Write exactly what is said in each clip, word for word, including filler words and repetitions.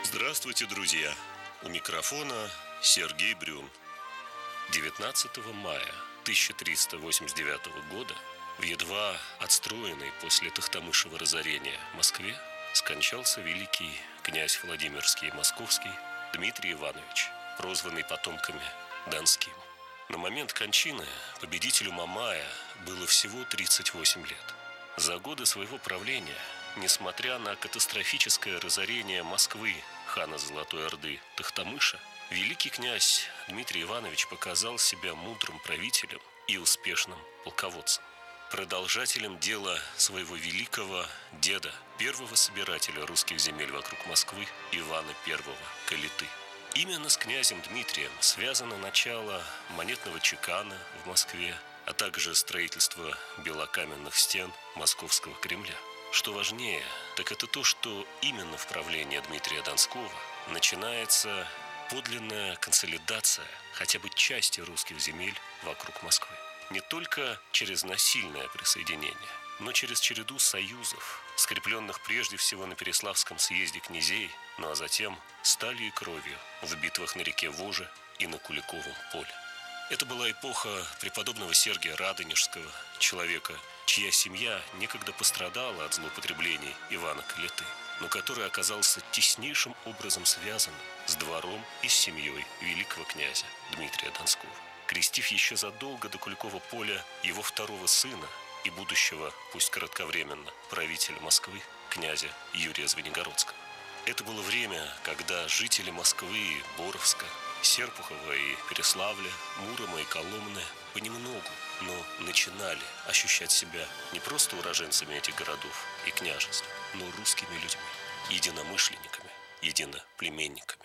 Здравствуйте, друзья! У микрофона Сергей Брюн. девятнадцатого мая тысяча триста восемьдесят девятого года в едва отстроенной после Тохтамышева разорения Москве скончался великий князь Владимирский и Московский Дмитрий Иванович, прозванный потомками Донским. На момент кончины победителю Мамая было всего тридцать восемь лет. За годы своего правления, несмотря на катастрофическое разорение Москвы хана Золотой Орды Тохтамыша, великий князь Дмитрий Иванович показал себя мудрым правителем и успешным полководцем, продолжателем дела своего великого деда, первого собирателя русских земель вокруг Москвы Ивана Первого Калиты. Именно с князем Дмитрием связано начало монетного чекана в Москве, а также строительство белокаменных стен Московского Кремля. Что важнее, так это то, что именно в правлении Дмитрия Донского начинается подлинная консолидация хотя бы части русских земель вокруг Москвы. Не только через насильное присоединение, но через череду союзов, скрепленных прежде всего на Переславском съезде князей, ну а затем сталью и кровью в битвах на реке Воже и на Куликовом поле. Это была эпоха преподобного Сергия Радонежского, человека, чья семья некогда пострадала от злоупотреблений Ивана Калиты, но который оказался теснейшим образом связан с двором и с семьей великого князя Дмитрия Донского, крестив еще задолго до Куликова поля его второго сына и будущего, пусть кратковременно, правителя Москвы, князя Юрия Звенигородского. Это было время, когда жители Москвы, Боровска, Серпухова и Переславля, Мурома и Коломны понемногу, но начинали ощущать себя не просто уроженцами этих городов и княжеств, но русскими людьми, единомышленниками, единоплеменниками.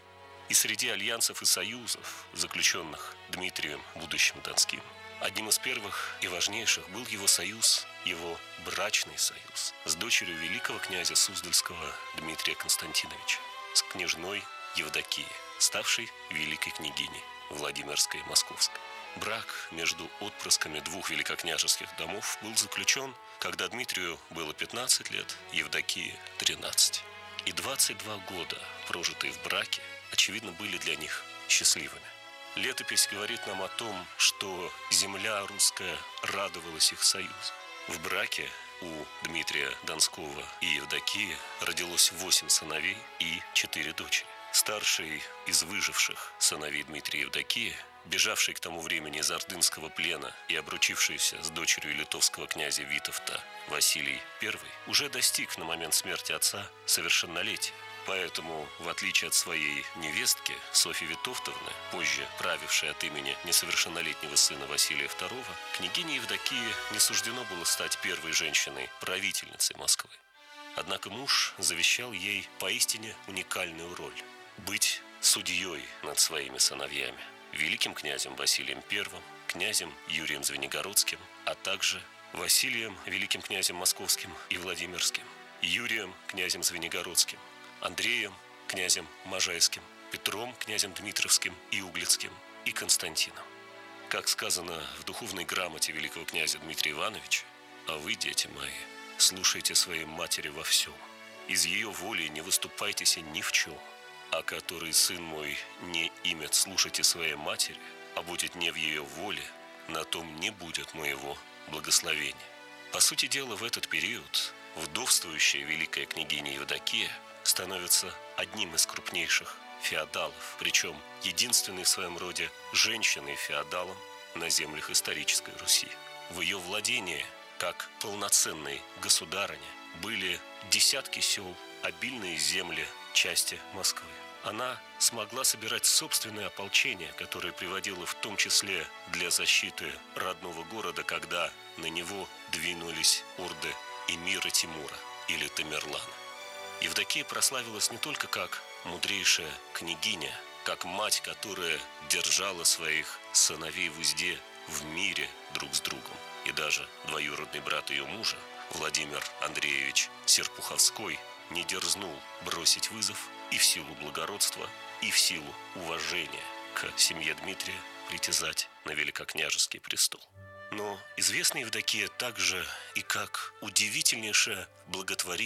И среди альянсов и союзов, заключенных Дмитрием, будущим Донским, одним из первых и важнейших был его союз, его брачный союз с дочерью великого князя Суздальского Дмитрия Константиновича, с княжной Евдокией, ставшей великой княгиней Владимирской и Московской. Брак между отпрысками двух великокняжеских домов был заключен, когда Дмитрию было пятнадцать лет, Евдокии – тринадцать. И двадцать два года, прожитые в браке, очевидно, были для них счастливыми. Летопись говорит нам о том, что земля русская радовалась их союзу. В браке у Дмитрия Донского и Евдокии родилось восемь сыновей и четыре дочери. Старший из выживших сыновей Дмитрия и Евдокии, бежавший к тому времени из ордынского плена и обручившийся с дочерью литовского князя Витовта Василий Первый, уже достиг на момент смерти отца совершеннолетия. Поэтому, в отличие от своей невестки Софьи Витовтовны, позже правившей от имени несовершеннолетнего сына Василия Второго, княгине Евдокии не суждено было стать первой женщиной-правительницей Москвы. Однако муж завещал ей поистине уникальную роль – быть судьей над своими сыновьями, великим князем Василием Первым, князем Юрием Звенигородским, а также Василием, великим князем Московским и Владимирским, Юрием, князем Звенигородским, Андреем, князем Можайским, Петром, князем Дмитровским и Углицким, и Константином. Как сказано в духовной грамоте великого князя Дмитрия Ивановича: «А вы, дети мои, слушайте своей матери во всем, из ее воли не выступайтесь ни в чем, а который сын мой не имет слушайте своей матери, а будет не в ее воле, на том не будет моего благословения». По сути дела, в этот период вдовствующая великая княгиня Евдокия становится одним из крупнейших феодалов, причем единственной в своем роде женщиной-феодалом на землях исторической Руси. В ее владении, как полноценной государыне, были десятки сел, обильные земли, части Москвы. Она смогла собирать собственное ополчение, которое приводило в том числе для защиты родного города, когда на него двинулись орды эмира Тимура или Тамерлана. Евдокия прославилась не только как мудрейшая княгиня, как мать, которая держала своих сыновей в узде в мире друг с другом, и даже двоюродный брат ее мужа, Владимир Андреевич Серпуховской, не дерзнул бросить вызов и в силу благородства, и в силу уважения к семье Дмитрия притязать на великокняжеский престол. Но известна Евдокия также и как удивительнейшая благотворительница,